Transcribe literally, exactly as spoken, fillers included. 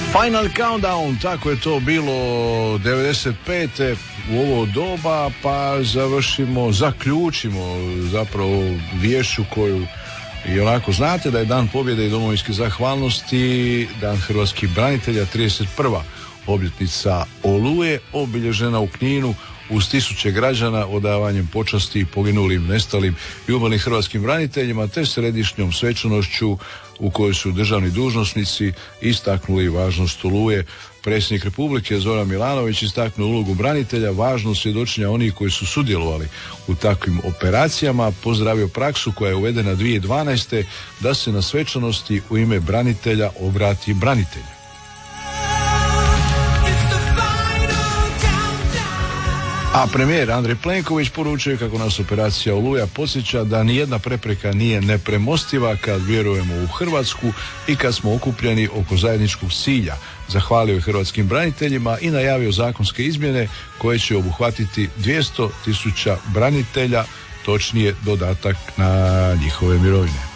Final Countdown, tako je to bilo devedeset pete u ovo doba, pa završimo, zaključimo zapravo viješću koju i onako znate da je Dan pobjede i domovinske zahvalnosti, Dan hrvatskih branitelja, trideset prva obljetnica Oluje, obilježena u Kninu uz tisuće građana odavanjem počasti poginulim, nestalim i umrlim hrvatskim braniteljima te središnjom svečanošću u kojoj su državni dužnosnici istaknuli važnost Oluje. Predsjednik Republike Zoran Milanović istaknuo ulogu branitelja, važnost svjedočenja onih koji su sudjelovali u takvim operacijama, pozdravio praksu koja je uvedena dvije tisuće dvanaeste da se na svečanosti u ime branitelja obrati branitelj. A premijer Andrej Plenković poručuje kako nas operacija Oluja podsjeća da nijedna prepreka nije nepremostiva kad vjerujemo u Hrvatsku i kad smo okupljeni oko zajedničkog cilja. Zahvalio je hrvatskim braniteljima i najavio zakonske izmjene koje će obuhvatiti dvjesto tisuća branitelja, točnije dodatak na njihove mirovine.